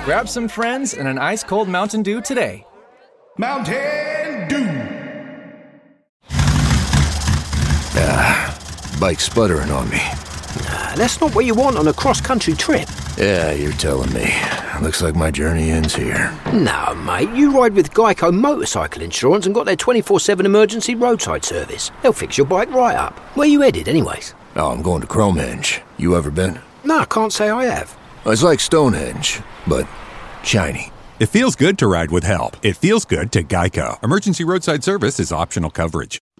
Grab some friends and an ice-cold Mountain Dew today. Mountain Dew! Bike's sputtering on me. That's not what you want on a cross-country trip. Yeah, you're telling me. Looks like my journey ends here. No, mate, you ride with Geico Motorcycle Insurance and got their 24/7 emergency roadside service. They'll fix your bike right up. Where you headed, anyways? Oh, I'm going to Cromehenge. You ever been? No, I can't say I have. It's like Stonehenge, but shiny. It feels good to ride with help. It feels good to Geico. Emergency roadside service is optional coverage.